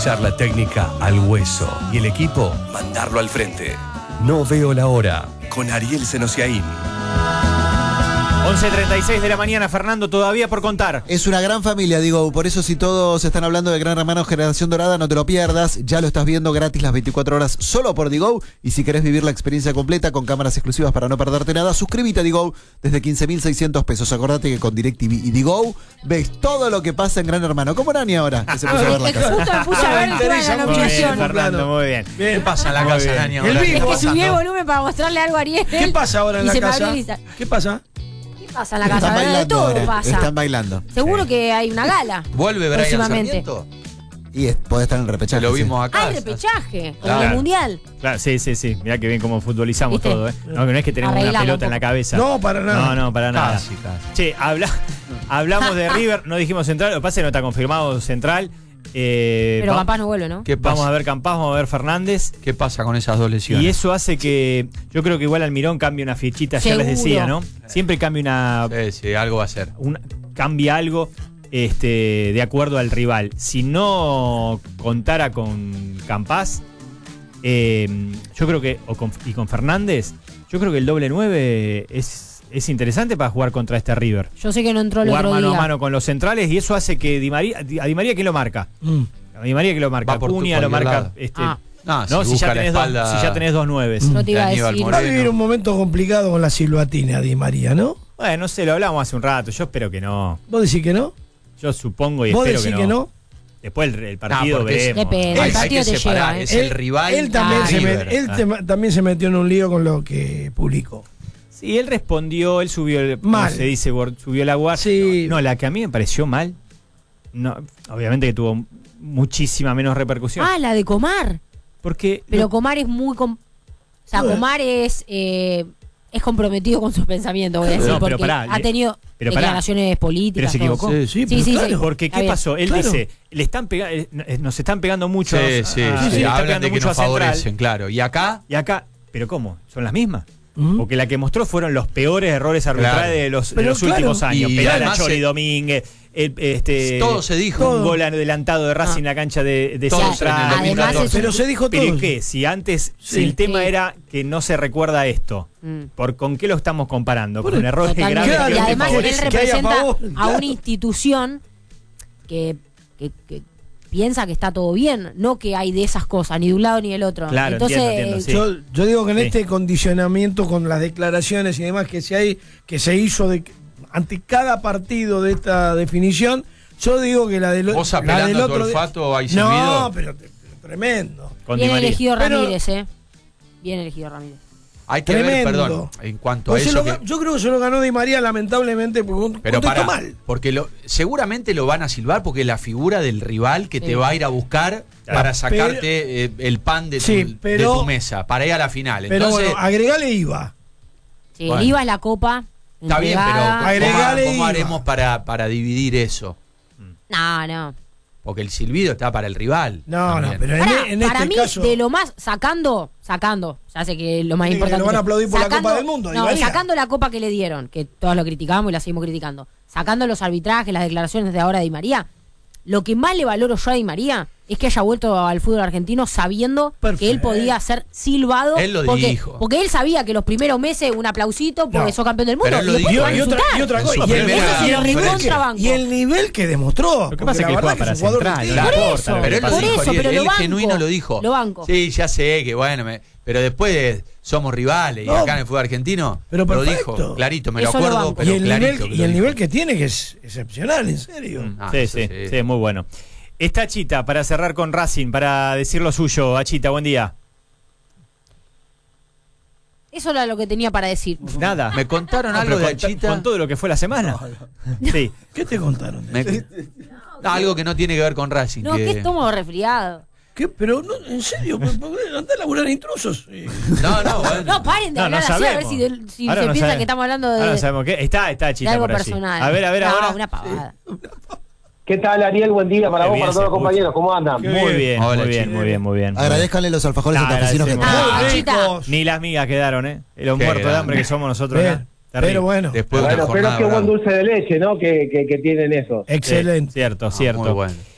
Charla técnica al hueso y el equipo mandarlo al frente. No veo la hora con Ariel Senosiaín. 11:36 de la mañana, Fernando, todavía por contar. Es una gran familia, digo, por eso si todos están hablando de Gran Hermano Generación Dorada, no te lo pierdas, ya lo estás viendo gratis las 24 horas solo por Digo, y si querés vivir la experiencia completa con cámaras exclusivas para no perderte nada, suscríbete a Digo desde 15.600 pesos. Acordate que con DirecTV y Digo ves todo lo que pasa en Gran Hermano. ¿Cómo Nani ahora? Que se puso a ver la casa. Justo me puse a ver toda la Muy bien, nominación. Fernando, muy bien. ¿Qué pasa en la Muy casa, bien. Dani? Es ahora? que subí el volumen para mostrarle algo a Ariel. ¿Qué pasa ahora en y la se me casa? abrió Lisa. ¿Qué pasa? ¿Qué pasa en la Están casa? De bailando todo ahora, pasa. están bailando. Seguro que hay una gala. ¿Vuelve Brian próximamente. Sarmiento? Y podés estar en el repechaje. Lo vimos sí. acá. Hay repechaje, con Claro. el mundial. Claro, sí. Mirá que bien como futbolizamos ¿Viste? todo, ¿eh? No, que no es que tenemos una Arreglamos pelota un en la poco. cabeza. No, para nada. No, para nada. Casi. Che, hablamos de River, no dijimos Central, lo que pasa es que no está confirmado Central. Pero Campás no vuelve, ¿no? ¿Qué pasa? Vamos a ver Campás, vamos a ver Fernández. ¿Qué pasa con esas dos lesiones? Y eso hace que, yo creo que igual Almirón cambie una fichita, ya les Seguro. decía, ¿no? Siempre cambia Sí, algo va a ser. cambia algo de acuerdo al rival. Si no contara con Campás, yo creo que, y con Fernández, yo creo que el doble 9 es interesante para jugar contra este River. Yo sé que no entró el Jugar otro mano día. a mano con los centrales y eso hace que a Di María ¿quién lo marca? A Di María que lo marca, Va por Cunha lo cualquier marca. lado. No, si ya busca tenés dos nueves. No te iba a Aníbal decir. Moreno. Va a vivir un momento complicado con la silbatina, Di María, ¿no? Bueno, no sé, lo hablamos hace un rato. Yo espero que no. ¿Vos decís que no? Yo supongo y ¿Vos espero decís que que no. no? Después el partido porque es- veremos. Depende. El Hay partido que te separar, lleva, es el rival. Él también, River. también se metió en un lío con lo que publicó. Sí, él respondió, él subió Mal. ¿cómo se dice? Subió la guardia. Sí. No, la que a mí me pareció mal. No, obviamente que tuvo muchísima menos repercusión. Ah, la de Comar. Porque Pero Comar es muy... O sea, Bueno. Comar es comprometido con sus pensamientos, voy a decir, No, pero porque pará, ha tenido pero pará. declaraciones políticas. Pero se todo. equivocó. Sí, Sí, sí, claro. Porque, Está ¿qué bien. pasó? Él Claro. dice, nos están pegando mucho. Sí, a- sí, a- sí. le están Hablan pegando de que mucho nos a Central. favorecen, claro. Y acá, Y acá, ¿pero cómo? ¿Son las mismas? Ujú. Porque la que mostró fueron los peores errores arbitrales Claro. de los Pero claro. últimos años. Y Pelar a además Chori se- Domínguez, todo se dijo. un gol adelantado de Racing en la cancha de Todos Central. en el Además 2014. es un- Pero se dijo todo. ¿Pero qué? Si antes, Sí. si el tema Sí. era que no se recuerda esto, ¿con qué lo estamos comparando? Con errores Totalmente. graves Claro, que Y no te además él favorecen. que hay a representa favor, a claro. una institución que piensa que está todo bien, no que hay de esas cosas, ni de un lado ni del otro. Claro, Entonces, entiendo, sí. Yo digo que en Sí. este condicionamiento con las declaraciones y demás que se hizo ante cada partido de esta definición, yo digo que la del Vos la apelando del a tu otro olfato, hay No, silbido. pero tremendo. Con Di bien María. elegido Pero- Ramírez, Bien elegido Ramírez. Hay que ver, Tremendo. perdón, en cuanto Pues a se eso. lo yo creo que se lo ganó Di María lamentablemente porque Pero contestó para, mal. porque seguramente lo van a silbar porque es la figura del rival que Sí. te va a ir a buscar para sacarte el pan de pero- de tu mesa, para ir a la final. Pero Entonces, bueno, agregale IVA. Sí, Bueno. el IVA es la copa. está bien, pero entregada. Agregale ¿cómo IVA. haremos para dividir eso? No. Porque el silbido está para el rival. No, también. no, pero Pará, en para este mí, caso de lo más, sacando, ya sé que lo más Sí, que importante. lo van a aplaudir por la sacando- Copa del Mundo, Di No, María. sacando la copa que le dieron, que todos lo criticamos y la seguimos criticando. Sacando los arbitrajes, las declaraciones de ahora de Di María. Lo que más le valoro yo a Di María es que haya vuelto al fútbol argentino sabiendo que él Perfecto. podía ser silbado. Él lo porque, dijo. porque él sabía que los primeros meses un aplausito porque No. sos campeón del mundo. Pero él lo y después dijo, te y van a otra, insultar. y otra En cosa. su Y el, primera Eso sí, y el nivel recontrabanco. y el nivel que demostró. Lo que pasa es que la juega verdad para es un jugador Central, distinto. no Por importa eso, lo que Pero él lo por dijo, eso, Ariel, pero él lo es banco. genuino, lo dijo. Lo banco. Sí, ya sé que bueno, pero después somos rivales y No, acá en el fútbol argentino pero lo perfecto. dijo, clarito, me Eso lo lo acuerdo, banco. pero Y el clarito. nivel, que y lo el dijo. nivel que tiene que es excepcional, en serio. Ah, Sí, eso sí, muy bueno. Está Achita para cerrar con Racing, para decir lo suyo. Achita, buen día. Eso era lo que tenía para decir. Nada. Me contaron No, algo pero de Achita. con todo lo que fue la semana. Sí. ¿Qué te contaron? No, algo que no tiene que ver con Racing. No, que estómago resfriado. ¿Qué? Pero no, en serio, andá a laburar intrusos. No, bueno. No, paren de No, no hablar así, a ver sabemos. si Ahora se no piensa sabemos. que estamos hablando Ahora no de sabemos qué. Está Achita algo por allí. personal. A ver, No, ahora. una pavada. ¿Qué tal, Ariel? Buen día para Qué vos, bien para se todos los escucha. compañeros. ¿Cómo andan? Qué Muy bien, Hola, muy bien, Chile. muy bien, muy bien. Agradezcanle los alfajores No, santafesinos que agradecemos. traen. Ah, Achita. ricos. Ni las migas quedaron, ¿eh? Los Qué muertos de grande. hambre que somos nosotros Bien, acá. Terrible. pero Después bueno, de una Bueno, pero jornada qué buen brava. dulce de leche, ¿no? Que tienen eso. excelente. Cierto, Ah, cierto. muy bueno.